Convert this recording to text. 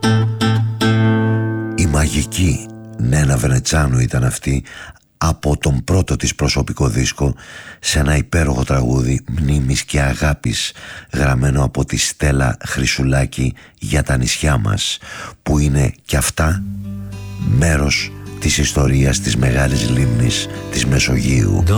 Η μαγική Νένα Βενετσάνου ήταν αυτή, από τον πρώτο της προσωπικό δίσκο, σε ένα υπέροχο τραγούδι μνήμης και αγάπης, γραμμένο από τη Στέλλα Χρυσουλάκη για τα νησιά μας, που είναι κι αυτά μέρος της ιστορίας της μεγάλης λίμνης της Μεσογείου.